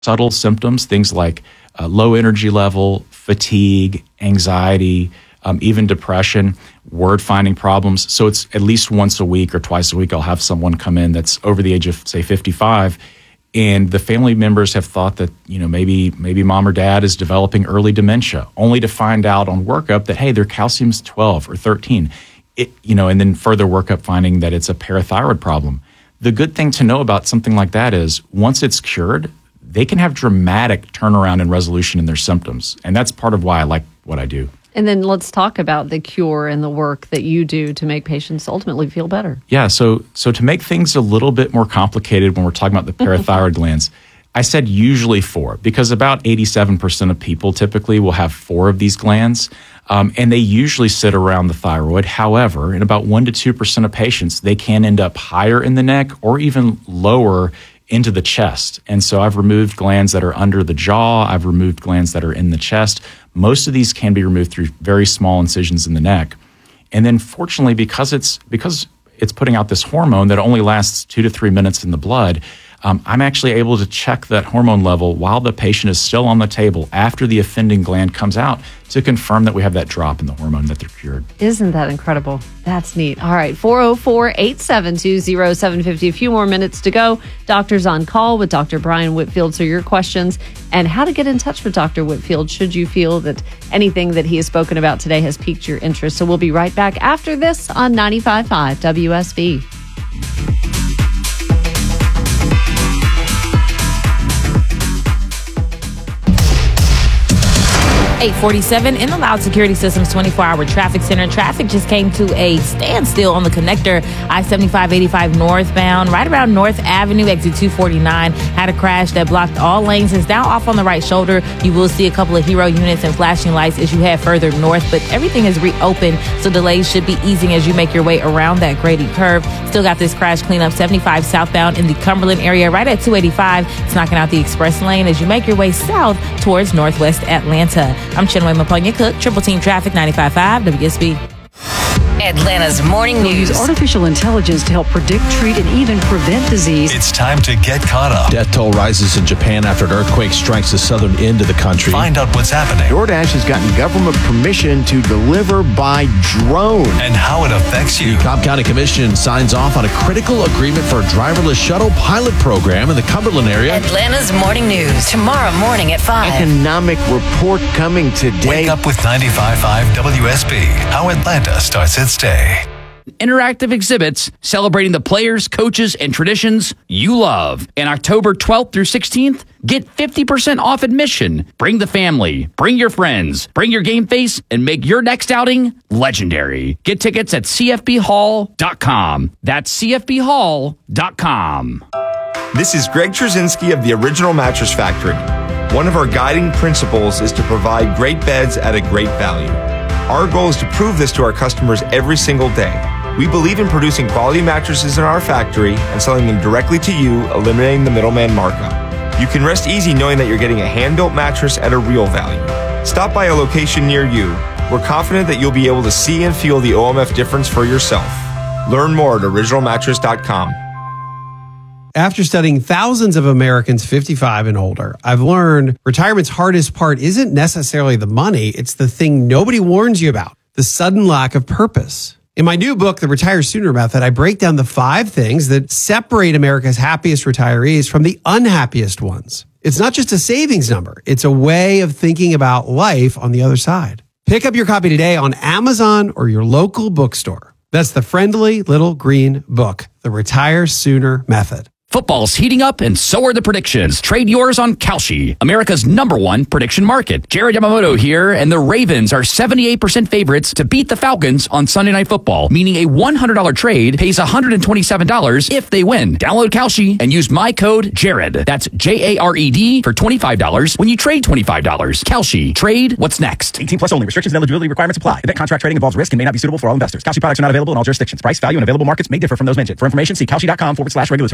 subtle symptoms, things like low energy level, fatigue, anxiety, even depression, word finding problems. So it's at least once a week or twice a week, I'll have someone come in that's over the age of, say, 55. And the family members have thought that, maybe mom or dad is developing early dementia, only to find out on workup that, hey, their calcium's 12 or 13. And then further workup finding that it's a parathyroid problem. The good thing to know about something like that is once it's cured, they can have dramatic turnaround and resolution in their symptoms. And that's part of why I like what I do. And then let's talk about the cure and the work that you do to make patients ultimately feel better. Yeah, so to make things a little bit more complicated when we're talking about the parathyroid glands, I said usually 4, because about 87% of people typically will have 4 of these glands, and they usually sit around the thyroid. However, in about 1 to 2% of patients, they can end up higher in the neck or even lower into the chest. And so I've removed glands that are under the jaw. I've removed glands that are in the chest. Most of these can be removed through very small incisions in the neck. And then fortunately, because it's putting out this hormone that only lasts 2 to 3 minutes in the blood, I'm actually able to check that hormone level while the patient is still on the table after the offending gland comes out to confirm that we have that drop in the hormone that they're cured. Isn't that incredible? That's neat. All right, 404-872-0750. A few more minutes to go. Doctor's on call with Dr. Brian Whitfield. So your questions and how to get in touch with Dr. Whitfield should you feel that anything that he has spoken about today has piqued your interest. So we'll be right back after this on 95.5 WSB. 847 in the Loud Security Systems 24-hour traffic center. Traffic just came to a standstill on the connector I-75-85 northbound, right around North Avenue, exit 249. Had a crash that blocked all lanes. It's now off on the right shoulder. You will see a couple of Hero units and flashing lights as you head further north, but everything is reopened, so delays should be easing as you make your way around that Grady curve. Still got this crash cleanup 75 southbound in the Cumberland area, right at 285. It's knocking out the express lane as you make your way south towards Northwest Atlanta. I'm Chinwe Maponya-Cook, Triple Team Traffic 95.5 WSB. Atlanta's morning news. Use artificial intelligence to help predict, treat, and even prevent disease. It's time to get caught up. Death toll rises in Japan after an earthquake strikes the southern end of the country. Find out what's happening. DoorDash has gotten government permission to deliver by drone. And how it affects you. The Cobb County Commission signs off on a critical agreement for a driverless shuttle pilot program in the Cumberland area. Atlanta's morning news. Tomorrow morning at 5. Economic report coming today. Wake up with 95.5 WSB. How Atlanta starts its day. Interactive exhibits celebrating the players, coaches, and traditions you love. And October 12th through 16th, get 50% off admission. Bring the family, bring your friends, bring your game face, and make your next outing legendary. Get tickets at cfbhall.com. That's cfbhall.com. This is Greg Trzynski of the Original Mattress Factory. One of our guiding principles is to provide great beds at a great value. Our goal is to prove this to our customers every single day. We believe in producing quality mattresses in our factory and selling them directly to you, eliminating the middleman markup. You can rest easy knowing that you're getting a hand-built mattress at a real value. Stop by a location near you. We're confident that you'll be able to see and feel the OMF difference for yourself. Learn more at originalmattress.com. After studying thousands of Americans 55 and older, I've learned retirement's hardest part isn't necessarily the money. It's the thing nobody warns you about, the sudden lack of purpose. In my new book, The Retire Sooner Method, I break down the 5 things that separate America's happiest retirees from the unhappiest ones. It's not just a savings number. It's a way of thinking about life on the other side. Pick up your copy today on Amazon or your local bookstore. That's the friendly little green book, The Retire Sooner Method. Football's heating up, and so are the predictions. Trade yours on Kalshi, America's #1 prediction market. Jared Yamamoto here, and the Ravens are 78% favorites to beat the Falcons on Sunday Night Football, meaning a $100 trade pays $127 if they win. Download Kalshi and use my code JARED. That's JARED for $25 when you trade $25. Kalshi. Trade what's next. 18 plus only. Restrictions and eligibility requirements apply. Event contract trading involves risk and may not be suitable for all investors. Kalshi products are not available in all jurisdictions. Price, value, and available markets may differ from those mentioned. For information, see Kalshi.com/regulatory. I'm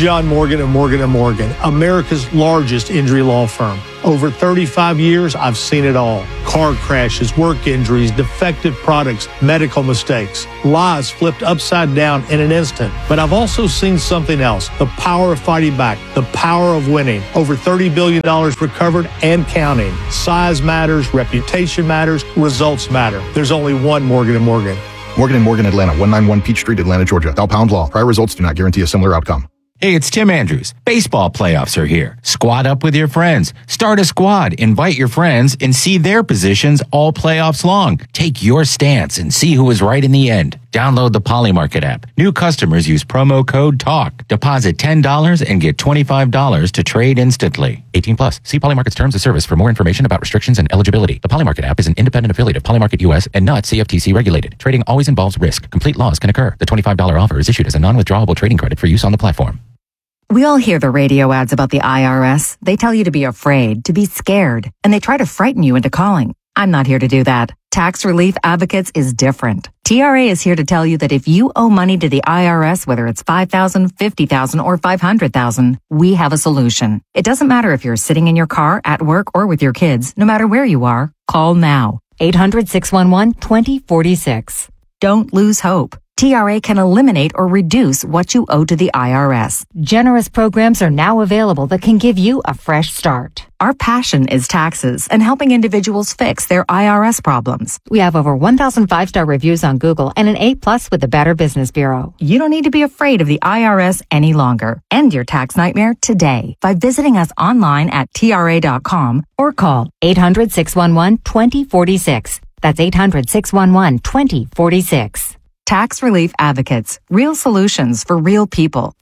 John Morgan of Morgan & Morgan, America's largest injury law firm. Over 35 years, I've seen it all. Car crashes, work injuries, defective products, medical mistakes, lives flipped upside down in an instant. But I've also seen something else, the power of fighting back, the power of winning. Over $30 billion recovered and counting. Size matters, reputation matters, results matter. There's only one Morgan & Morgan. Morgan & Morgan, Atlanta, 191 Peachtree, Atlanta, Georgia. Dow Pound Law. Prior results do not guarantee a similar outcome. Hey, it's Tim Andrews. Baseball playoffs are here. Squad up with your friends. Start a squad, invite your friends, and see their positions all playoffs long. Take your stance and see who is right in the end. Download the Polymarket app. New customers use promo code TALK. Deposit $10 and get $25 to trade instantly. 18 plus. See Polymarket's terms of service for more information about restrictions and eligibility. The Polymarket app is an independent affiliate of Polymarket US and not CFTC regulated. Trading always involves risk. Complete loss can occur. The $25 offer is issued as a non-withdrawable trading credit for use on the platform. We all hear the radio ads about the IRS. They tell you to be afraid, to be scared, and they try to frighten you into calling. I'm not here to do that. Tax Relief Advocates is different. TRA is here to tell you that if you owe money to the IRS, whether it's $5,000, $50,000, or $500,000, we have a solution. It doesn't matter if you're sitting in your car, at work, or with your kids. No matter where you are, call now. 800-611-2046. Don't lose hope. TRA can eliminate or reduce what you owe to the IRS. Generous programs are now available that can give you a fresh start. Our passion is taxes and helping individuals fix their IRS problems. We have over 1,000 5-star reviews on Google and an A+ with the Better Business Bureau. You don't need to be afraid of the IRS any longer. End your tax nightmare today by visiting us online at TRA.com or call 800-611-2046. That's 800-611-2046. Tax Relief Advocates. Real solutions for real people.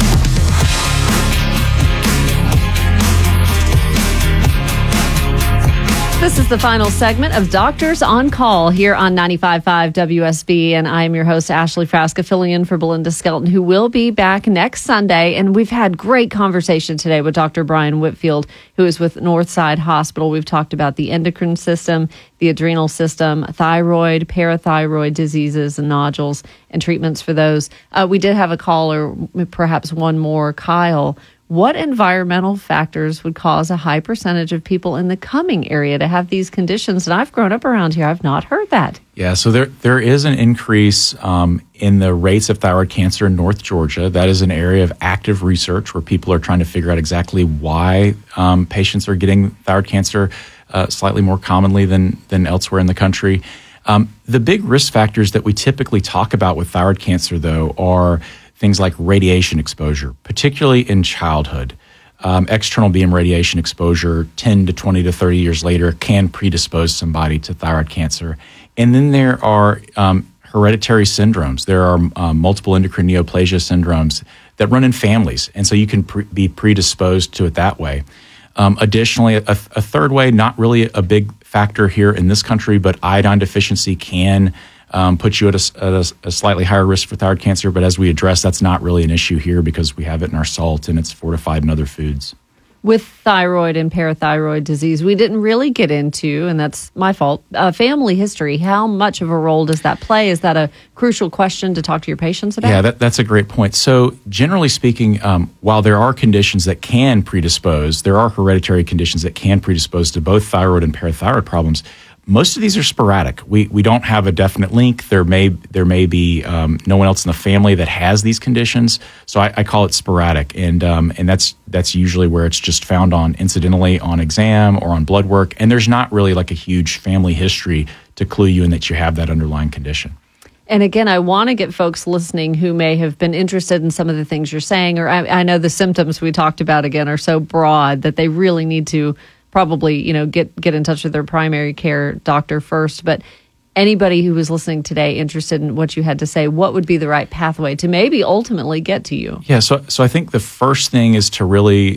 This is the final segment of Doctors on Call here on 95.5 WSB, and I am your host, Ashley Frasca, filling in for Belinda Skelton, who will be back next Sunday. And we've had great conversation today with Dr. Brian Whitfield, who is with Northside Hospital. We've talked about the endocrine system, the adrenal system, thyroid, parathyroid diseases and nodules, and treatments for those. We did have a caller, perhaps one more, Kyle. What environmental factors would cause a high percentage of people in the Cumming area to have these conditions? And I've grown up around here. I've not heard that. Yeah, so there is an increase in the rates of thyroid cancer in North Georgia. That is an area of active research where people are trying to figure out exactly why patients are getting thyroid cancer slightly more commonly than elsewhere in the country. The big risk factors that we typically talk about with thyroid cancer, though, are things like radiation exposure, particularly in childhood. External beam radiation exposure 10 to 20 to 30 years later can predispose somebody to thyroid cancer. And then there are hereditary syndromes. There are multiple endocrine neoplasia syndromes that run in families. And so you can be predisposed to it that way. Additionally, a third way, not really a big factor here in this country, but iodine deficiency can put you at a slightly higher risk for thyroid cancer. But as we address, that's not really an issue here because we have it in our salt and it's fortified in other foods. With thyroid and parathyroid disease, we didn't really get into, and that's my fault, family history. How much of a role does that play? Is that a crucial question to talk to your patients about? Yeah, that's a great point. So generally speaking, while there are conditions that can predispose, there are hereditary conditions that can predispose to both thyroid and parathyroid problems. Most of these are sporadic. We don't have a definite link. There may be no one else in the family that has these conditions, so I call it sporadic, and that's usually where it's just found on incidentally on exam or on blood work, and there's not really like a huge family history to clue you in that you have that underlying condition. And again, I want to get folks listening who may have been interested in some of the things you're saying, or I know the symptoms we talked about again are so broad that they really need to probably, get in touch with their primary care doctor first. But anybody who was listening today interested in what you had to say, what would be the right pathway to maybe ultimately get to you? Yeah, so I think the first thing is to really,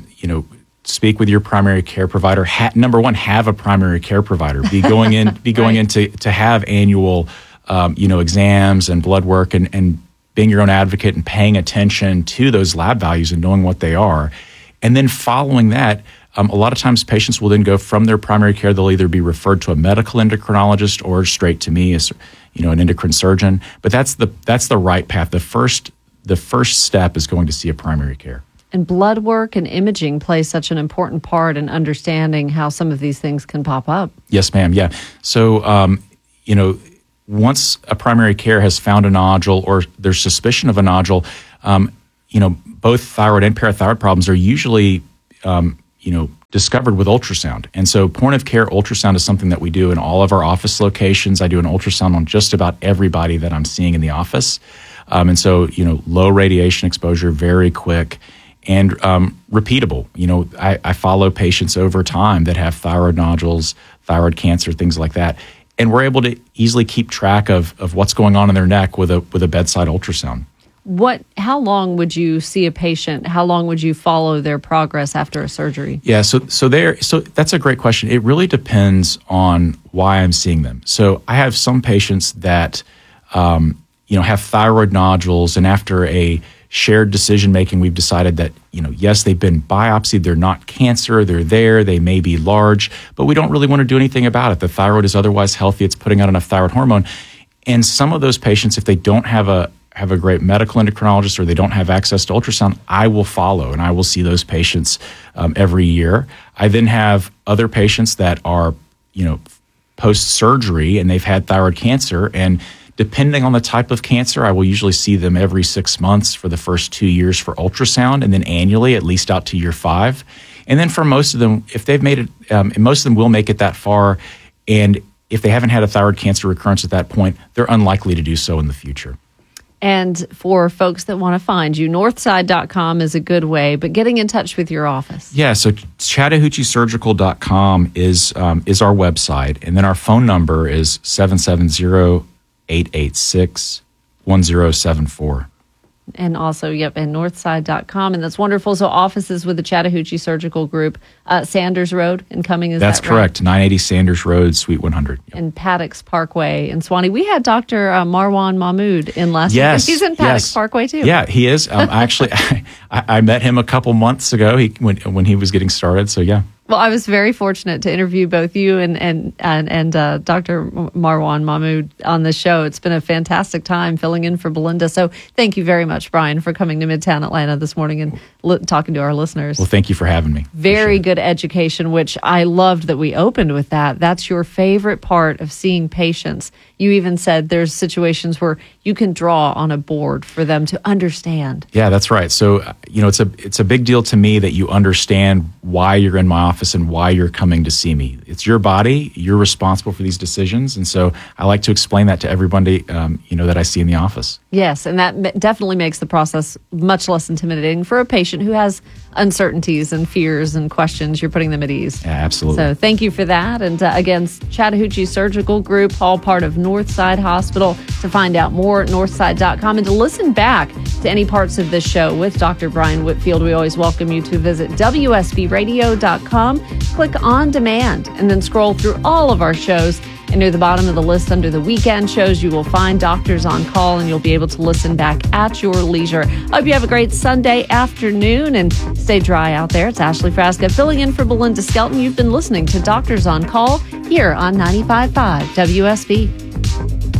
speak with your primary care provider. Number one, have a primary care provider. Be going in to have annual, exams and blood work and being your own advocate and paying attention to those lab values and knowing what they are. And then following that, a lot of times patients will then go from their primary care. They'll either be referred to a medical endocrinologist or straight to me as an endocrine surgeon. But that's the right path. The the first step is going to see a primary care. And blood work and imaging play such an important part in understanding how some of these things can pop up. Yes, ma'am. Yeah. So, once a primary care has found a nodule or there's suspicion of a nodule, both thyroid and parathyroid problems are usually, discovered with ultrasound. And so point of care ultrasound is something that we do in all of our office locations. I do an ultrasound on just about everybody that I'm seeing in the office. And so, low radiation exposure, very quick. And repeatable. I follow patients over time that have thyroid nodules, thyroid cancer, things like that. And we're able to easily keep track of what's going on in their neck with a bedside ultrasound. How long would you see a patient? How long would you follow their progress after a surgery? Yeah, so that's a great question. It really depends on why I'm seeing them. So I have some patients that have thyroid nodules, and after a shared decision making, we've decided that, yes, they've been biopsied, they're not cancer, they're there, they may be large, but we don't really want to do anything about it. The thyroid is otherwise healthy, it's putting out enough thyroid hormone. And some of those patients, if they don't have a great medical endocrinologist or they don't have access to ultrasound, I will follow and I will see those patients every year. I then have other patients that are, post-surgery and they've had thyroid cancer, and depending on the type of cancer, I will usually see them every 6 months for the first 2 years for ultrasound, and then annually, at least out to year 5. And then for most of them, if they've made it, and most of them will make it that far, and if they haven't had a thyroid cancer recurrence at that point, they're unlikely to do so in the future. And for folks that want to find you, northside.com is a good way, but getting in touch with your office. Yeah, so chattahoocheesurgical.com is our website, and then our phone number is 770-886-1074. And also, and northside.com. And that's wonderful. So offices with the Chattahoochee Surgical Group, Sanders Road in Cumming, is That's that correct. 980 Sanders Road, Suite 100. Yep. And Paddocks Parkway in Swanee. We had Dr. Marwan Mahmood in last week. He's in Paddocks Parkway too. Yeah, he is. Actually, I met him a couple months ago when he was getting started. So, yeah. Well, I was very fortunate to interview both you and Dr. Marwan Mahmood on the show. It's been a fantastic time filling in for Belinda. So thank you very much, Brian, for coming to Midtown Atlanta this morning and talking to our listeners. Well, thank you for having me. Very good education, which I loved that we opened with that. That's your favorite part of seeing patients. You even said there's situations where you can draw on a board for them to understand. Yeah, that's right. So, it's a big deal to me that you understand why you're in my office and why you're coming to see me. It's your body. You're responsible for these decisions. And so I like to explain that to everybody, that I see in the office. Yes, and that definitely makes the process much less intimidating for a patient who has uncertainties and fears and questions. You're putting them at ease. Yeah, absolutely. So thank you for that. And again, Chattahoochee Surgical Group, all part of Northside Hospital. To find out more at northside.com and to listen back to any parts of this show with Dr. Brian Whitfield, we always welcome you to visit WSBradio.com, click on demand, and then scroll through all of our shows. And near the bottom of the list under the weekend shows, you will find Doctors on Call, and you'll be able to listen back at your leisure. Hope you have a great Sunday afternoon and stay dry out there. It's Ashley Frasca filling in for Belinda Skelton. You've been listening to Doctors on Call here on 95.5 WSB.